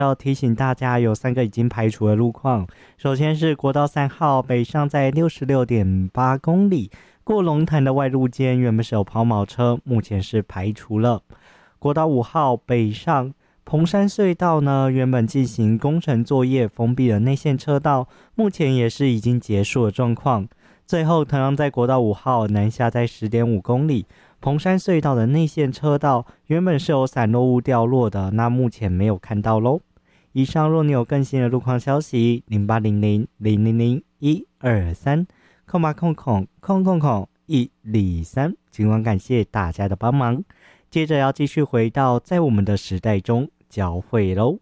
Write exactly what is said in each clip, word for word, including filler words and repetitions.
要提醒大家有三个已经排除的路况，首先是国道三号北上在 六十六点八公里，过龙潭的外路间原本是有抛锚车，目前是排除了。国道五号北上蓬山隧道呢，原本进行工程作业，封闭了内线车道，目前也是已经结束的状况。最后同样在国道五号南下在 十点五公里，蓬山隧道的内线车道原本是有散落物掉落的，那目前没有看到咯。以上若你有更新的路况消息，零八零零零零零一二三空八空空空空空一二三，尽管感谢大家的帮忙。接着要继续回到在我们的时代中交汇咯。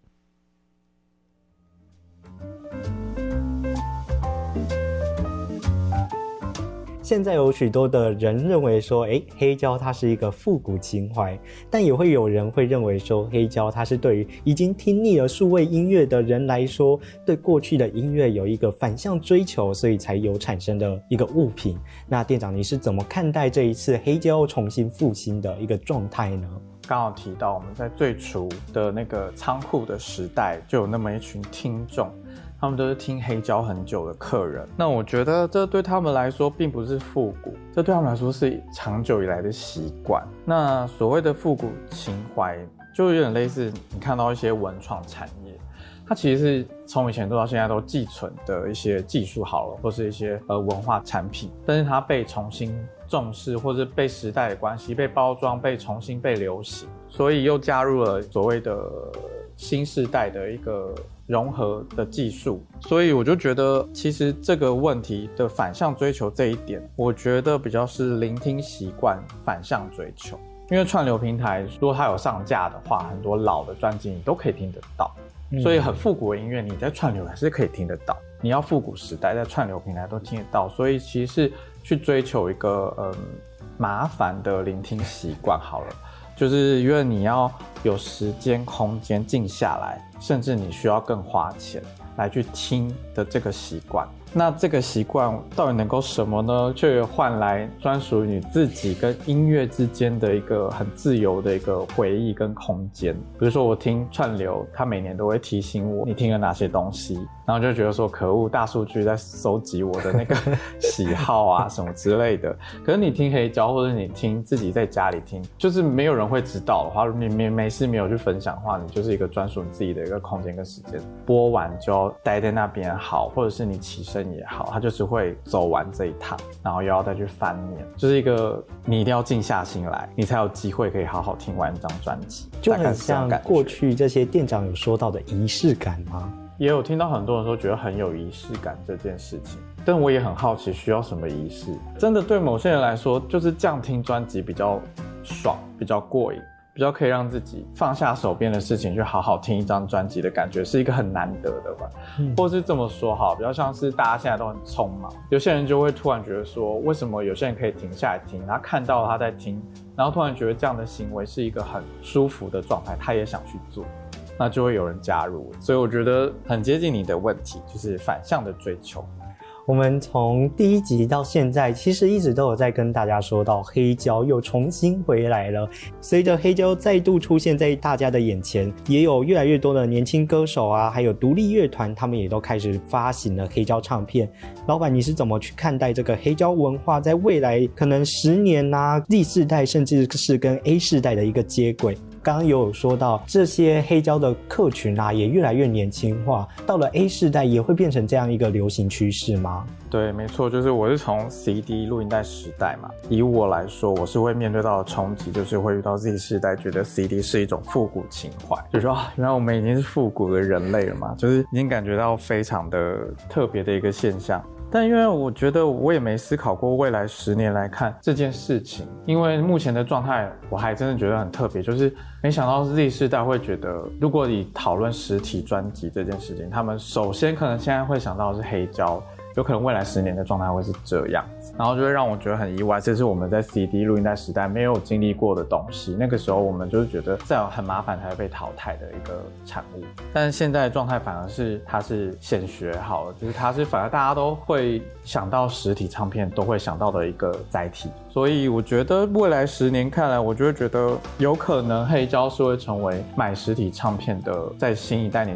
现在有许多的人认为说，诶，黑胶它是一个复古情怀，但也会有人会认为说，黑胶它是对于已经听腻了数位音乐的人来说，对过去的音乐有一个反向追求，所以才有产生的一个物品。那店长，你是怎么看待这一次黑胶重新复兴的一个状态呢？ 刚好提到我们在最初的那个仓库的时代，就有那么一群听众，他们都是听黑胶很久的客人。那我觉得这对他们来说并不是复古，这对他们来说是长久以来的习惯。那所谓的复古情怀，就有点类似你看到一些文创产业，它其实是从以前到现在都寄存的一些技术好了，或是一些呃文化产品，但是它被重新重视，或是被时代的关系被包装，被重新被流行，所以又加入了所谓的新世代的一个融合的技术。所以我就觉得其实这个问题的反向追求这一点，我觉得比较是聆听习惯反向追求。因为串流平台如果它有上架的话，很多老的专辑你都可以听得到，所以很复古的音乐你在串流还是可以听得到，你要复古时代在串流平台都听得到。所以其实是去追求一个嗯麻烦的聆听习惯好了，就是因为你要有时间空间静下来，甚至你需要更花钱来去听的这个习惯。那这个习惯到底能够什么呢？却换来专属于你自己跟音乐之间的一个很自由的一个回忆跟空间。比如说我听串流，它每年都会提醒我你听了哪些东西，然后就觉得说可恶，大数据在收集我的那个喜好啊什么之类的。可是你听黑胶，或者你听自己在家里听，就是没有人会知道的话，你没没事没有去分享的话，你就是一个专属你自己的一个空间跟时间，播完就要待在那边好，或者是你起身也好，它就是会走完这一趟，然后又要再去翻面，就是一个你一定要静下心来，你才有机会可以好好听完一张专辑。 就很像过去这些店长有说到的仪式感吗？ 也有听到很多人说觉得很有仪式感这件事情，但我也很好奇需要什么仪式。真的对某些人来说，就是这样听专辑比较爽，比较过瘾，比较可以让自己放下手边的事情去好好听一张专辑的感觉，是一个很难得的吧、嗯、或是这么说好，比较像是大家现在都很匆忙，有些人就会突然觉得说，为什么有些人可以停下来听，他看到他在听，然后突然觉得这样的行为是一个很舒服的状态，他也想去做，那就会有人加入。所以我觉得很接近你的问题，就是反向的追求。 我们从第一集到现在，其实一直都有在跟大家说到黑胶又重新回来了。随着黑胶再度出现在大家的眼前，也有越来越多的年轻歌手啊，还有独立乐团，他们也都开始发行了黑胶唱片。老板，你是怎么去看待这个黑胶文化在未来可能十年啊 Z 世代甚至是跟 A 世代的一个接轨？刚刚也有说到这些黑胶的客群啊也越来越年轻化，到了 A 世代也会变成这样一个流行趋势吗？ 对，没错，就是我是从 C D 录音带时代嘛，以我来说我是会面对到的冲击，就是会遇到 Z 世代觉得 C D 是一种复古情怀，就说啊，原来我们已经是复古的人类了嘛，就是已经感觉到非常的特别的一个现象。但因为我觉得我也没思考过未来十年来看这件事情，因为目前的状态我还真的觉得很特别，就是没想到 Z 世代会觉得，如果你讨论实体专辑这件事情，他们首先可能现在会想到的是黑胶，有可能未来十年的状态会是这样子，然后就会让我觉得很意外，这是我们在 C D 录音带时代没有经历过的东西。那个时候我们就是觉得这样很麻烦才会被淘汰的一个产物，但是现在的状态反而是它是显学好了，就是它是反而大家都会想到实体唱片都会想到的一个载体。所以我觉得未来十年看来，我就会觉得有可能黑胶是会成为买实体唱片的，在新一代年